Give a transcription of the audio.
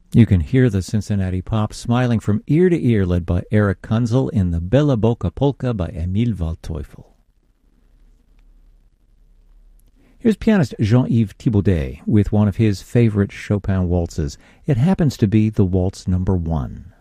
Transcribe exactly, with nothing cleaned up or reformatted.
You can hear the Cincinnati Pops smiling from ear to ear, led by Eric Kunzel in the Bella Bocca Polka by Emil Waldteufel. Here's pianist Jean-Yves Thibaudet with one of his favorite Chopin waltzes. It happens to be the waltz number one.